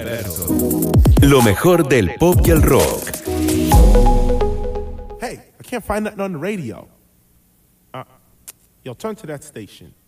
Lo mejor del pop y el rock. Hey, I can't find nothing on the radio. Yo, turn to that station.